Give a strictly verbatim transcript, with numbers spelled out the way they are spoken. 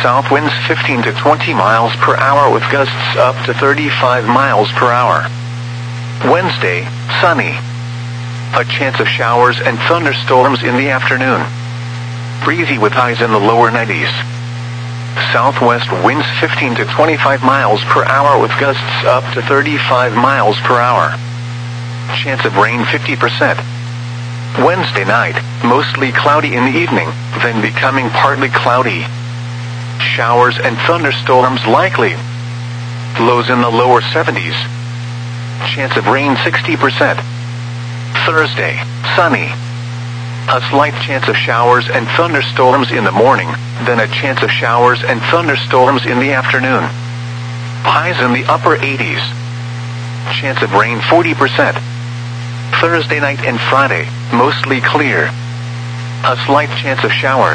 South winds fifteen to twenty miles per hour with gusts up to thirty-five miles per hour. Wednesday, sunny. A chance of showers and thunderstorms in the afternoon. Breezy with highs in the lower nineties. Southwest winds fifteen to twenty-five miles per hour with gusts up to thirty-five miles per hour. Chance of rain fifty percent. Wednesday night, mostly cloudy in the evening, then becoming partly cloudy. Showers and thunderstorms likely. Lows in the lower seventies. Chance of rain sixty percent. Thursday, sunny. A slight chance of showers and thunderstorms in the morning, then a chance of showers and thunderstorms in the afternoon. Highs in the upper eighties. Chance of rain forty percent. Thursday night and Friday, mostly clear. A slight chance of showers.